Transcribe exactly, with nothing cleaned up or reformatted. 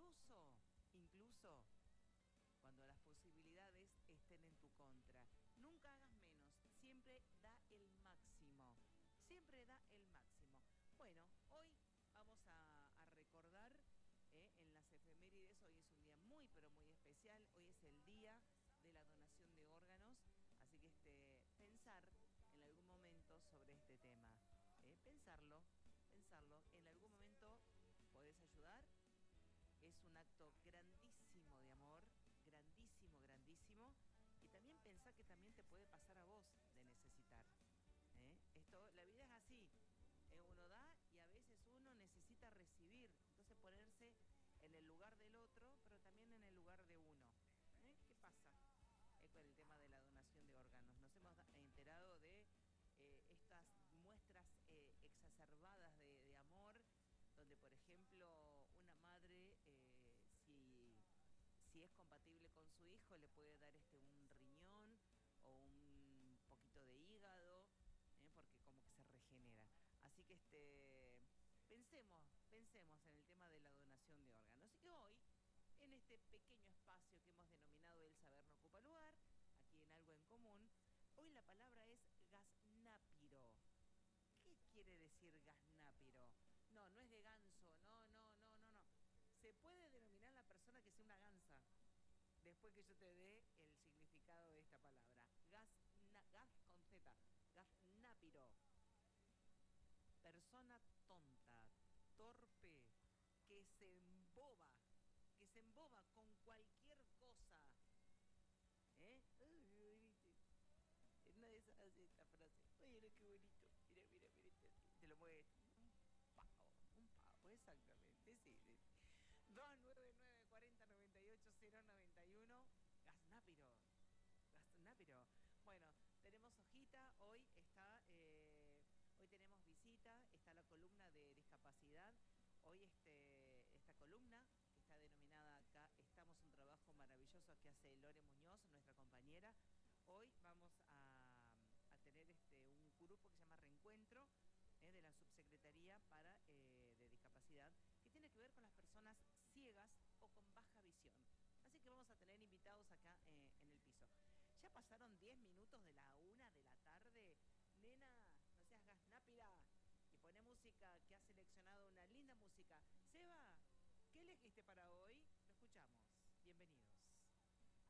incluso, incluso cuando las posibilidades estén en tu contra. Nunca hagas menos, siempre da el máximo, siempre da el máximo. Bueno, hoy vamos a, a recordar eh, en las efemérides, hoy es un día muy pero muy especial, hoy es el día de la donación de órganos, así que este, pensar en algún momento sobre este tema, eh, pensarlo, pensarlo, en algún momento podés ayudar, es un acto grandísimo de amor, grandísimo, grandísimo, y también pensá que también te puede pasar a vos de necesitar. ¿eh? Esto, la vida es así, eh, uno da y a veces uno necesita recibir, entonces ponerse en el lugar del otro, pero también en el lugar de uno. ¿eh? ¿Qué pasa eh, con el tema de la donación de órganos? Nos hemos enterado de eh, estas muestras eh, exacerbadas de, de amor, donde por ejemplo una madre, eh, si, si es compatible con su hijo, le puede dar este un riñón o un poquito de hígado, ¿eh? porque como que se regenera. Así que este pensemos, pensemos en el tema de la donación de órganos. Y hoy, en este pequeño espacio que hemos denominado El Saber No Ocupa Lugar, aquí en Algo en Común, hoy la palabra es gaznápiro. ¿Qué quiere decir gaznápiro? No, no es de ganso, no, no, no, no, no. Se puede denominar la persona que sea una gansa, después que yo te dé el significado de esta palabra. Gas, na, gas con Z, gaznápiro. Persona tonta, torpe, que se emboba, que se emboba con cualquier cosa. ¿Eh? En una de esas hace esta frase. Oye, mira qué bonito. Mira, mira, mira. Te, te lo mueves. Un pavo, un pavo, exactamente, sí. sí. dos nueve nueve cuatro cero nueve ocho cero nueve uno. Gaznápiro. Gaznápiro. Bueno, tenemos hojita. Hoy está... Eh, hoy tenemos visita. Está la columna de discapacidad. Hoy este, esta columna, que está denominada acá, Estamos, un trabajo maravilloso que hace Lore Muñoz, nuestra compañera. Hoy vamos a, a tener este, un grupo que se llama Reencuentro, eh, de la Subsecretaría para, eh, de Discapacidad, que tiene que ver con las personas ciegas o con baja visión. Así que vamos a tener invitados acá eh, en el piso. Ya pasaron diez minutos de la una de la tarde. Nena, no seas gaznápida. Y pone música, que ha seleccionado una linda música.